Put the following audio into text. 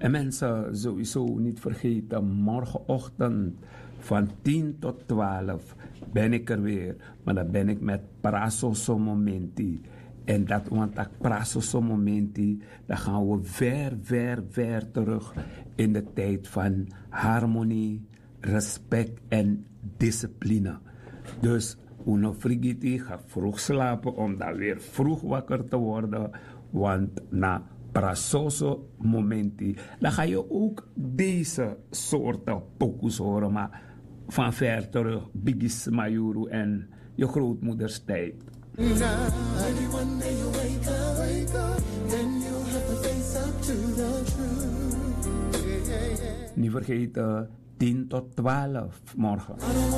En mensen sowieso niet vergeten, morgenochtend van 10 tot 12 ben ik er weer. Maar dan ben ik met Prasoso Momenti. En dat, want dat Prasoso Momenti, dan gaan we ver terug in de tijd van harmonie, respect en discipline. Dus Uno Frigiti gaat vroeg slapen om dan weer vroeg wakker te worden. Want na Prasoso Momenti, dan ga je ook deze soorten pokus horen. Maar van ver terug, Bigis Mayuru en je grootmoeders tijd. Niet vergeten, 10 tot 12 morgen.